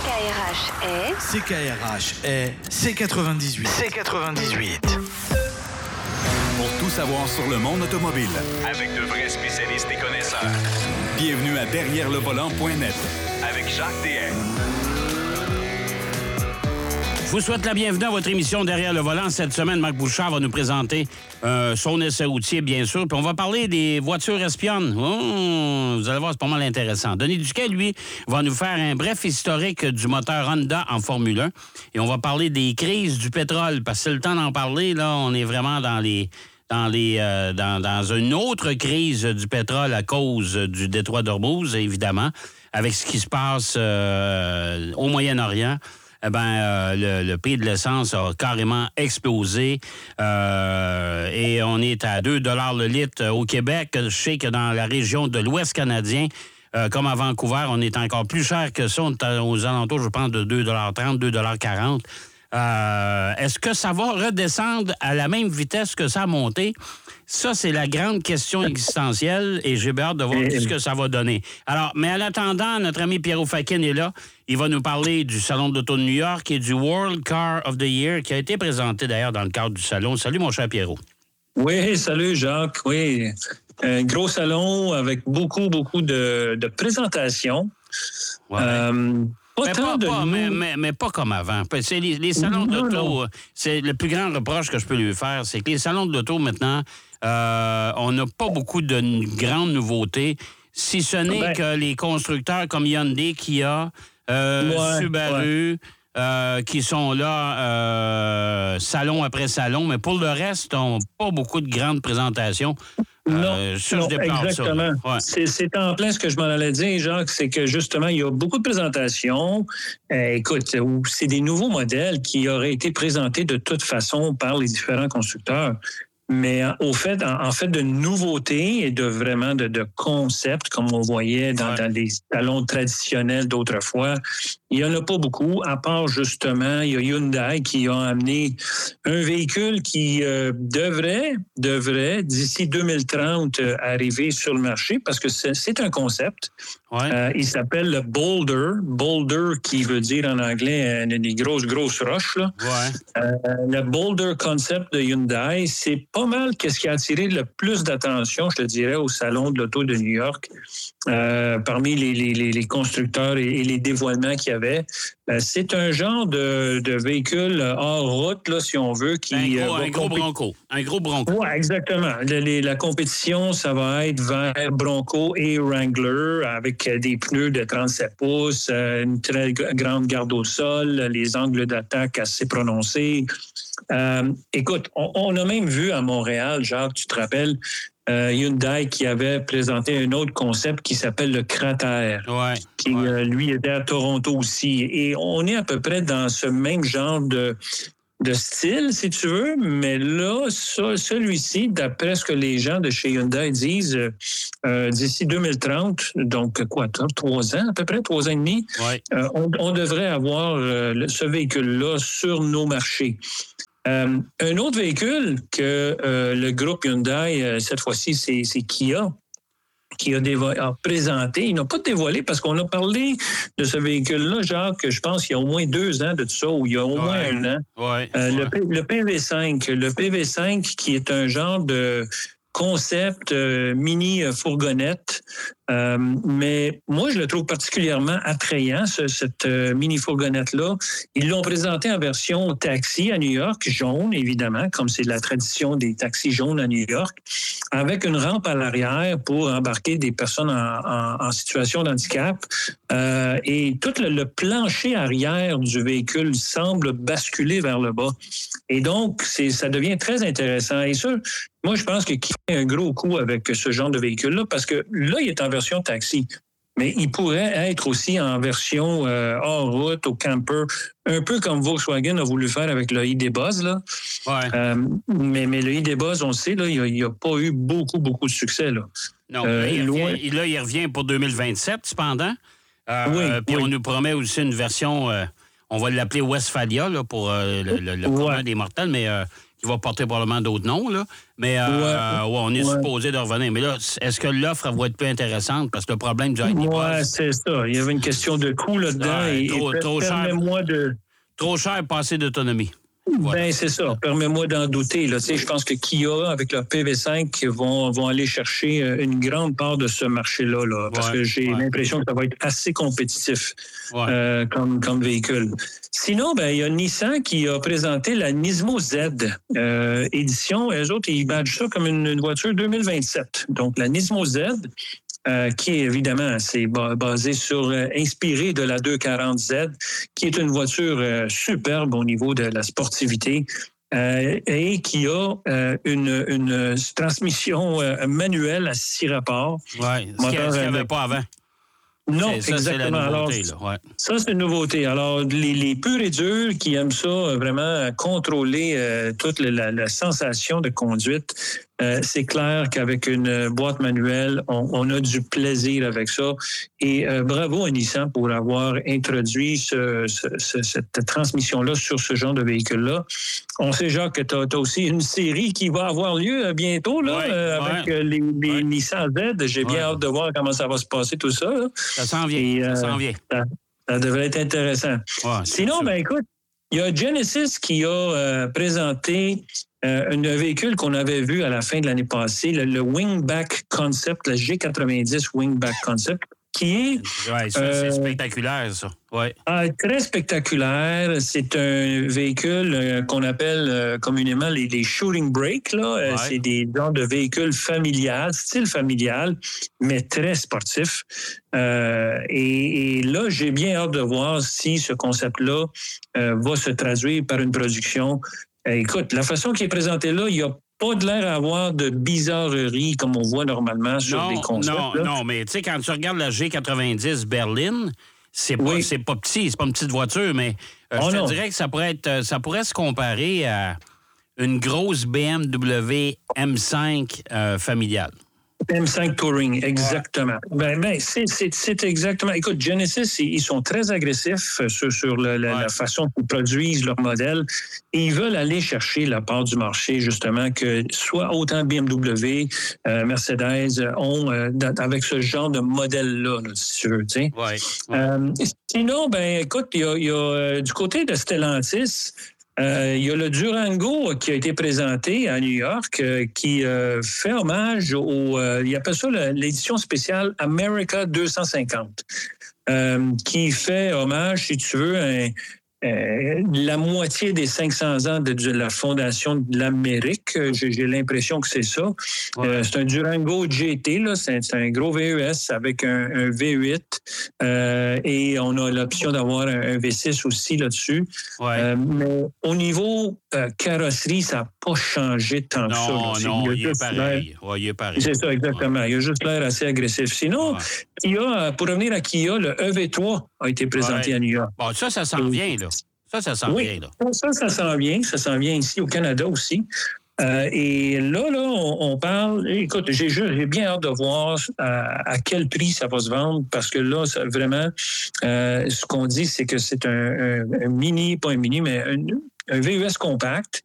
CKRH est C98. C98. Pour tout savoir sur le monde automobile, avec de vrais spécialistes et connaisseurs. Bienvenue à DerrièreLeVolant.net avec Jacques DM. Je vous souhaite la bienvenue à votre émission Derrière le volant. Cette semaine, Marc Bouchard va nous présenter son essai routier, bien sûr. Puis on va parler des voitures espionnes. Vous allez voir, c'est pas mal intéressant. Denis Duquet, lui, va nous faire un bref historique du moteur Honda en Formule 1. Et on va parler des crises du pétrole. Parce que c'est le temps d'en parler, là, on est vraiment dans une autre crise du pétrole à cause du détroit d'Ormuz, évidemment, avec ce qui se passe au Moyen-Orient. Le prix de l'essence a carrément explosé et on est à 2 $ le litre au Québec. Je sais que dans la région de l'Ouest canadien, comme à Vancouver, on est encore plus cher que ça. On est aux alentours, je pense, de 2,30 $, 2,40 $. Est-ce que ça va redescendre à la même vitesse que ça a monté? Ça, c'est la grande question existentielle et j'ai hâte de voir ce que ça va donner. Alors, mais en attendant, notre ami Pierrot Fakin est là. Il va nous parler du Salon de l'Auto de New York et du World Car of the Year qui a été présenté d'ailleurs dans le cadre du salon. Salut, mon cher Pierrot. Oui, salut Jacques. Oui, un gros salon avec beaucoup de présentations. Ouais. Mais pas comme avant. C'est les salons de l'auto, c'est le plus grand reproche que je peux lui faire, c'est que les salons de l'auto, maintenant, on n'a pas beaucoup de grandes nouveautés, si ce n'est que les constructeurs comme Hyundai, Kia, Subaru, qui sont là salon après salon, mais pour le reste, on n'a pas beaucoup de grandes présentations. Exactement. Ouais. C'est en plein ce que je m'en allais dire, Jacques, c'est que justement, il y a beaucoup de présentations. Écoute, c'est des nouveaux modèles qui auraient été présentés de toute façon par les différents constructeurs. Mais en fait, de nouveautés et de concepts, comme on voyait dans les salons traditionnels d'autrefois, il n'y en a pas beaucoup, à part justement, il y a Hyundai qui a amené un véhicule qui devrait, d'ici 2030, arriver sur le marché, parce que c'est un concept. Ouais. Il s'appelle le Boulder. Boulder, qui veut dire en anglais des grosses roches. Là. Ouais. Le Boulder concept de Hyundai, c'est pas mal qu'est-ce qui a attiré le plus d'attention, je te dirais, au Salon de l'Auto de New York, parmi les constructeurs et les dévoilements qu'il y avait. C'est un genre de véhicule hors route, là, si on veut. Un gros Bronco. Oui, exactement. La compétition, ça va être vers Bronco et Wrangler, avec des pneus de 37 pouces, une très grande garde au sol, les angles d'attaque assez prononcés. Écoute, on a même vu à Montréal, Jacques, tu te rappelles, Hyundai qui avait présenté un autre concept qui s'appelle le Cratère, qui, lui, était à Toronto aussi. Et on est à peu près dans ce même genre de style, si tu veux, mais là, celui-ci, d'après ce que les gens de chez Hyundai disent, d'ici 2030, donc 3 ans, à peu près 3 ans et demi, on devrait avoir ce véhicule-là sur nos marchés. Un autre véhicule que le groupe Hyundai, cette fois-ci, c'est Kia, qui a présenté. Il n'a pas dévoilé parce qu'on a parlé de ce véhicule-là, Jacques, je pense qu'il y a au moins 2 ans de ça, ou il y a au moins 1 an. Le PV5. Le PV5 qui est un genre de concept mini fourgonnette. Mais moi, je le trouve particulièrement attrayant, cette mini-fourgonnette-là. Ils l'ont présenté en version taxi à New York, jaune, évidemment, comme c'est la tradition des taxis jaunes à New York, avec une rampe à l'arrière pour embarquer des personnes en situation de handicap. Et tout le plancher arrière du véhicule semble basculer vers le bas. Et donc, ça devient très intéressant. Et ça, moi, je pense qu'il fait un gros coup avec ce genre de véhicule-là, parce que là, il est en version taxi. Mais il pourrait être aussi en version hors route, au camper, un peu comme Volkswagen a voulu faire avec le ID.Buzz, là. Mais le ID.Buzz, on le sait, là, il n'y a pas eu beaucoup de succès, là. Non, il revient pour 2027, cependant. Puis on nous promet aussi une version, on va l'appeler Westphalia, là, pour le commun des mortels, mais qui va porter probablement d'autres noms, là. Mais on est supposé de revenir. Mais là, est-ce que l'offre va être plus intéressante? Parce que le problème du Heidi Buzz... Oui, c'est ça. Il y avait une question de coût là-dedans. Trop cher. Trop cher, passer d'autonomie. Voilà. Ben c'est ça. Permets-moi d'en douter. Là. Je pense que Kia, avec leur PV5, vont aller chercher une grande part de ce marché-là. Là, parce que j'ai l'impression que ça va être assez compétitif comme véhicule. Sinon, il y a Nissan qui a présenté la Nismo Z édition. Eux autres, ils badgent ça comme une voiture 2027. Donc, la Nismo Z... qui est évidemment basé sur, inspiré de la 240Z, qui est une voiture superbe au niveau de la sportivité et qui a une transmission manuelle à 6 rapports. Oui, ce qu'il n'y avait pas avant. Non, ça, exactement. C'est la nouveauté, ça, c'est une nouveauté. Alors, les purs et durs qui aiment ça, vraiment contrôler toute la sensation de conduite, c'est clair qu'avec une boîte manuelle, on a du plaisir avec ça. Et bravo à Nissan pour avoir introduit cette transmission-là sur ce genre de véhicule-là. On sait, Jacques, que tu as aussi une série qui va avoir lieu bientôt là, avec les Nissan Z. J'ai bien hâte de voir comment ça va se passer, tout ça. Là. Ça s'en vient. Ça devrait être intéressant. Ouais, sinon, écoute, il y a Genesis qui a présenté un véhicule qu'on avait vu à la fin de l'année passée, le Wingback Concept, le G90 Wingback Concept, qui est... Oui, ça, c'est spectaculaire, ça. Ouais. Très spectaculaire. C'est un véhicule qu'on appelle communément les shooting brake. Là. C'est des genres de véhicules familiales, style familial, mais très sportif. Et là, j'ai bien hâte de voir si ce concept-là va se traduire par une production. Écoute, la façon qui est présentée là, il n'y a pas de l'air à avoir de bizarreries comme on voit normalement sur des concepts. Non, mais tu sais, quand tu regardes la G90 Berlin, c'est pas petit, c'est pas une petite voiture, mais je te dirais que ça pourrait se comparer à une grosse BMW M5 familiale. M5 Touring, exactement. C'est exactement. Écoute, Genesis, ils sont très agressifs sur la façon qu'ils produisent leur modèle et ils veulent aller chercher la part du marché, justement, que soit autant BMW, Mercedes ont avec ce genre de modèle-là, si tu veux. Sinon, écoute, il y a du côté de Stellantis, il y a le Durango qui a été présenté à New York qui fait hommage il appelle ça l'édition spéciale America 250, qui fait hommage, si tu veux, la moitié des 500 ans de la fondation de l'Amérique. J'ai l'impression que c'est ça. C'est un Durango GT, là. C'est un gros VES avec un V8 et on a l'option d'avoir un V6 aussi là-dessus. Mais au niveau carrosserie, ça n'a pas changé tant que ça. Non, il est pareil. Il est pareil. C'est ça, exactement. Il a juste l'air assez agressif. Sinon, pour revenir à Kia, le EV3 a été présenté à New York. Bon, ça s'en vient, là. Ça s'en vient, là. Ça s'en vient. Ça s'en vient ici au Canada aussi. Et là, on parle... Écoute, j'ai bien hâte de voir à quel prix ça va se vendre parce que là, vraiment, ce qu'on dit, c'est que c'est un mini, pas un mini, mais un VUS compact